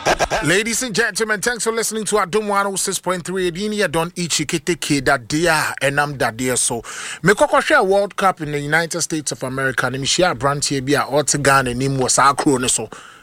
Ladies and gentlemen, thanks for listening to Adum 106.3 Edinia Don Ichikete that dia and I'm that dear so. Me koko share World Cup in the United States of America. Ni share brand here be a Otagan and him was akro ne so.